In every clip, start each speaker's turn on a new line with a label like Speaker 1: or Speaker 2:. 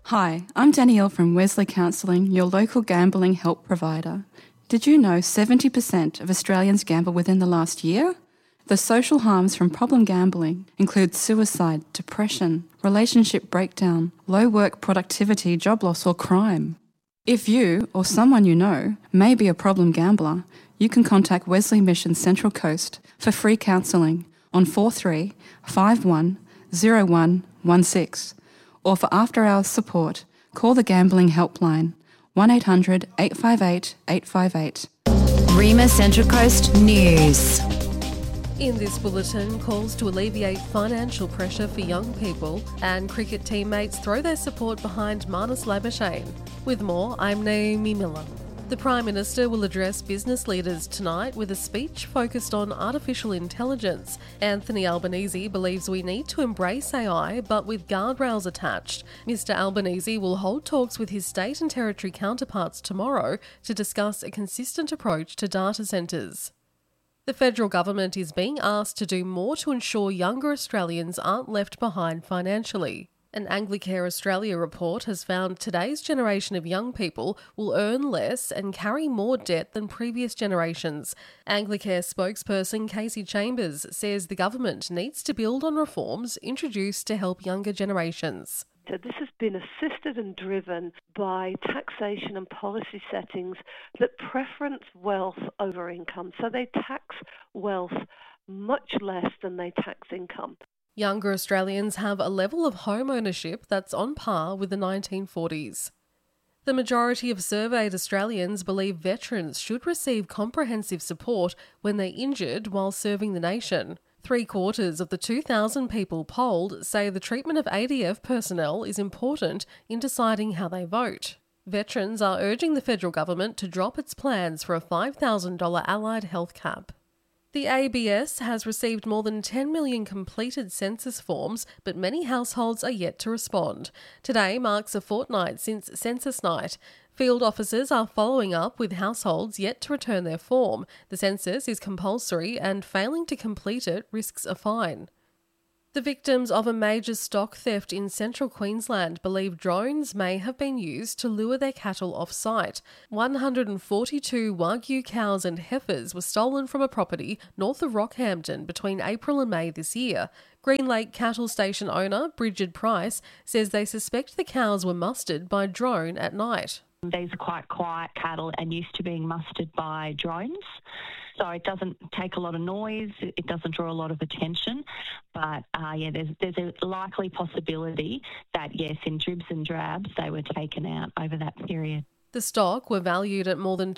Speaker 1: Hi, I'm Danielle from Wesley Counselling, your local gambling help provider. Did you know 70% of Australians gamble within the last year? The social harms from problem gambling include suicide, depression, relationship breakdown, low work productivity, job loss or crime. If you or someone you know may be a problem gambler, you can contact Wesley Mission Central Coast for free counselling on 43 51 0116. Or for after-hours support, call the Gambling Helpline, 1800 858 858.
Speaker 2: Rima Central Coast News.
Speaker 3: In this bulletin, calls to alleviate financial pressure for young people, and cricket teammates throw their support behind Marnus Labuschagne. With more, I'm Naomi Miller. The Prime Minister will address business leaders tonight with a speech focused on artificial intelligence. Anthony Albanese believes we need to embrace AI, but with guardrails attached. Mr Albanese will hold talks with his state and territory counterparts tomorrow to discuss a consistent approach to data centres. The federal government is being asked to do more to ensure younger Australians aren't left behind financially. An Anglicare Australia report has found today's generation of young people will earn less and carry more debt than previous generations. Anglicare spokesperson Casey Chambers says the government needs to build on reforms introduced to help younger generations.
Speaker 4: So this has been assisted and driven by taxation and policy settings that preference wealth over income. So they tax wealth much less than they tax income.
Speaker 3: Younger Australians have a level of home ownership that's on par with the 1940s. The majority of surveyed Australians believe veterans should receive comprehensive support when they're injured while serving the nation. 3/4 of the 2,000 people polled say the treatment of ADF personnel is important in deciding how they vote. Veterans are urging the federal government to drop its plans for a $5,000 allied health cap. The ABS has received more than 10 million completed census forms, but many households are yet to respond. Today marks a fortnight since Census Night. Field officers are following up with households yet to return their form. The census is compulsory and failing to complete it risks a fine. The victims of a major stock theft in central Queensland believe drones may have been used to lure their cattle off-site. 142 Wagyu cows and heifers were stolen from a property north of Rockhampton between April and May this year. Green Lake Cattle Station owner Bridget Price says they suspect the cows were mustered by drone at night.
Speaker 5: These are quite quiet cattle and used to being mustered by drones. So it doesn't take a lot of noise, it doesn't draw a lot of attention, but there's a likely possibility that, yes, in dribs and drabs, they were taken out over that period.
Speaker 3: The stock were valued at more than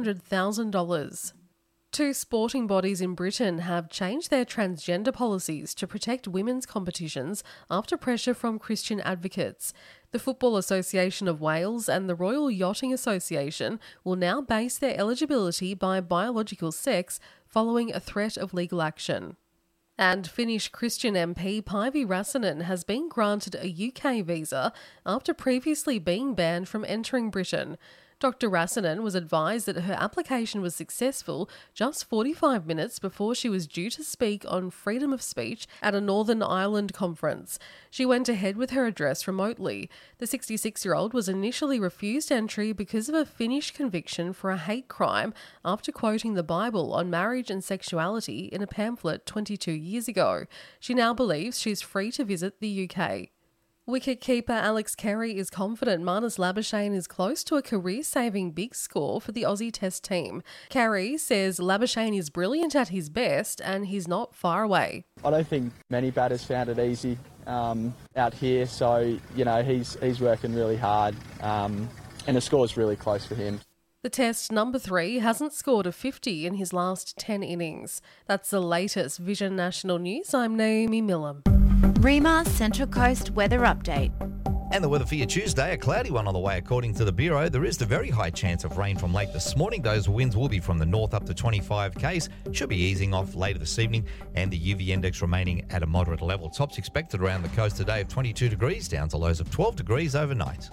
Speaker 3: $200,000. 2 sporting bodies in Britain have changed their transgender policies to protect women's competitions after pressure from Christian advocates. The Football Association of Wales and the Royal Yachting Association will now base their eligibility by biological sex following a threat of legal action. And Finnish Christian MP Päivi Räsänen has been granted a UK visa after previously being banned from entering Britain. Dr. Räsänen was advised that her application was successful just 45 minutes before she was due to speak on freedom of speech at a Northern Ireland conference. She went ahead with her address remotely. The 66-year-old was initially refused entry because of a Finnish conviction for a hate crime after quoting the Bible on marriage and sexuality in a pamphlet 22 years ago. She now believes she's free to visit the UK. Wicket-keeper Alex Carey is confident Marnus Labuschagne is close to a career-saving big score for the Aussie Test team. Carey says Labuschagne is brilliant at his best and he's not far away.
Speaker 6: I don't think many batters found it easy out here, so he's working really hard and the score's really close for him.
Speaker 3: The Test number 3 hasn't scored a 50 in his last 10 innings. That's the latest Vision National News. I'm Naomi Miller.
Speaker 2: Rima Central Coast weather update.
Speaker 7: And the weather for your Tuesday, a cloudy one on the way according to the Bureau. There is a very high chance of rain from late this morning. Those winds will be from the north up to 25 k's. Should be easing off later this evening and the UV index remaining at a moderate level. Tops expected around the coast today of 22 degrees down to lows of 12 degrees overnight.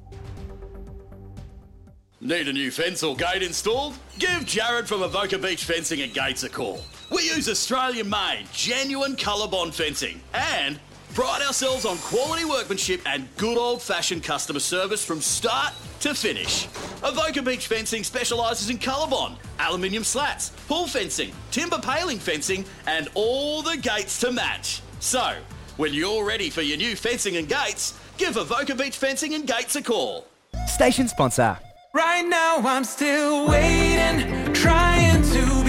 Speaker 8: Need a new fence or gate installed? Give Jared from Avoca Beach Fencing and Gates a call. We use Australian-made, genuine colour bond fencing and Pride ourselves on quality workmanship and good old-fashioned customer service from start to finish. Avoca Beach Fencing specialises in colorbond, aluminium slats, pool fencing, timber paling fencing and all the gates to match. So, when you're ready for your new fencing and gates, give Avoca Beach Fencing and Gates a call.
Speaker 9: Station sponsor.
Speaker 10: Right now I'm still waiting, trying to